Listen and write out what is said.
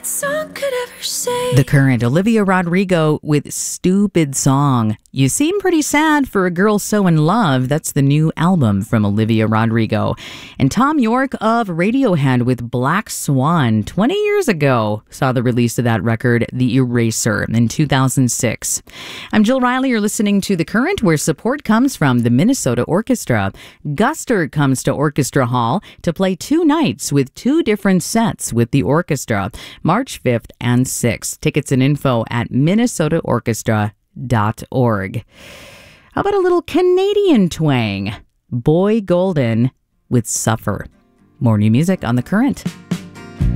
that song could ever say. The Current, Olivia Rodrigo with Stupid Song. You seem pretty sad for a girl so in love. That's the new album from Olivia Rodrigo. And Tom York of Radiohead with Black Swan 20 years ago saw the release of that record, The Eraser, in 2006. I'm Jill Riley. You're listening to The Current, where support comes from the Minnesota Orchestra. Guster comes to Orchestra Hall to play 2 nights with 2 different sets with the orchestra, March 5th and 6th. Tickets and info at minnesotaorchestra.org. How about a little Canadian twang? Boy Golden with Suffer. More new music on The Current.